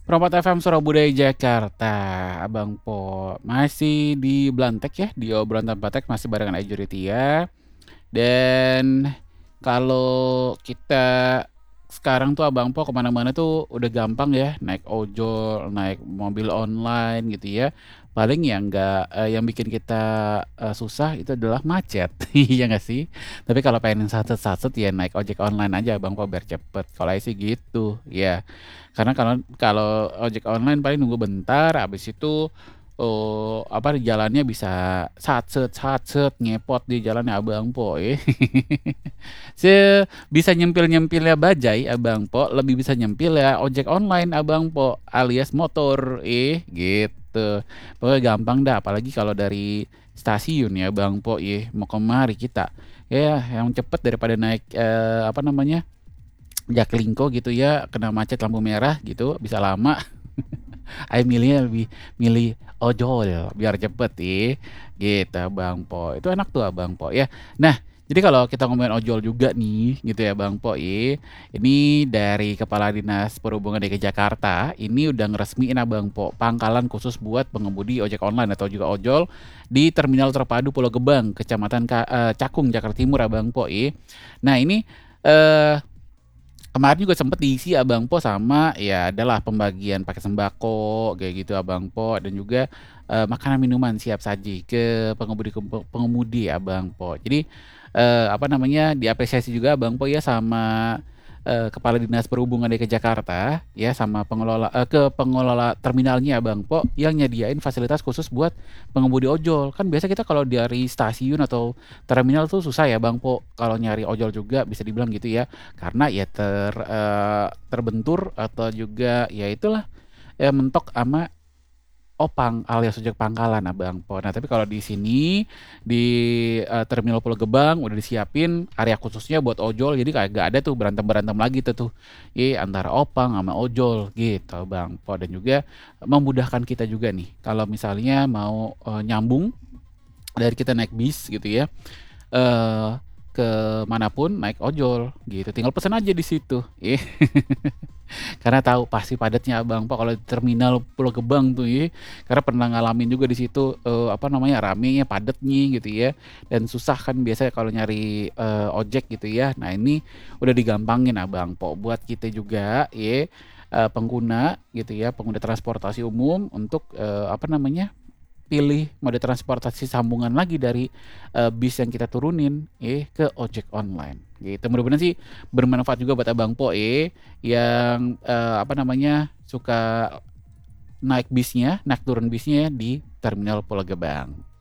Perompak FM Surabaya Jakarta, Abang Po. Masih di Blantek ya, di obrolan tanpa teks masih barengan Ajuritia. Dan kalau kita sekarang tuh Abang Po kemana-mana tuh udah gampang ya, naik ojol, naik mobil online gitu ya. Paling yang nggak yang bikin kita susah itu adalah macet, iya nggak sih? Tapi kalau pengen satset-satset ya naik ojek online aja Abang Po biar cepet. Kalau saya sih gitu, ya. Karena kalau kalau ojek online paling nunggu bentar, habis itu apa di jalannya bisa satset satset ngepot di jalannya Abang Po ya. Se bisa nyempil-nyempilnya bajai Abang Po, lebih bisa nyempil ya ojek online Abang Po alias motor gitu. Pokoknya gampang dah apalagi kalau dari stasiun ya Bang Po ya mau kemari kita. Ya yang cepet daripada naik apa namanya? Jaklingko gitu ya kena macet lampu merah gitu bisa lama. Ayo milihnya lebih milih ojol biar cepet ih gitu Bang Po itu enak tuh Bang Po ya. Nah jadi kalau kita ngomongin ojol juga nih gitu ya Bang Po ini dari Kepala Dinas Perhubungan DKI Jakarta ini udah ngeresmiin Abang Po pangkalan khusus buat pengemudi ojek online atau juga ojol di Terminal Terpadu Pulau Gebang Kecamatan Cakung Jakarta Timur Abang Po nah ini eh kemarin juga sempet diisi Abang Po sama ya adalah pembagian paket sembako kayak gitu Abang Po dan juga makanan minuman siap saji ke pengemudi Abang Po. Jadi apa namanya diapresiasi juga Abang Po ya sama Kepala Dinas Perhubungan DKI Jakarta ya sama pengelola terminalnya Abang Po yang nyediain fasilitas khusus buat pengemudi ojol. Kan biasa kita kalau dari stasiun atau terminal tuh susah ya Bang Po kalau nyari ojol juga bisa dibilang gitu ya karena ya terbentur atau juga ya itulah ya mentok sama opang alias ojek pangkalan Abang Po. Nah, tapi kalau di sini di Terminal Pulau Gebang udah disiapin area khususnya buat ojol. Jadi kayak gak ada tuh berantem-berantem lagi tuh. Antara opang sama ojol gitu Bang Po dan juga memudahkan kita juga nih kalau misalnya mau nyambung dari kita naik bis gitu ya eh ke manapun naik ojol gitu. Tinggal pesan aja di situ. Karena tahu pasti padatnya Abang Pak kalau di terminal Pulau Gebang tuh Karena pernah ngalamin juga di situ apa namanya ramenya padatnya gitu ya. Dan susah kan biasanya kalau nyari ojek gitu ya. Nah, ini udah digampangin Abang Pak buat kita juga pengguna gitu ya, pengguna transportasi umum untuk apa namanya? Pilih mode transportasi sambungan lagi dari bis yang kita turunin ke ojek online gitu. Mudah-mudahan sih bermanfaat juga buat Abang Po yang apa namanya suka naik turun bisnya di Terminal Pulau Gebang.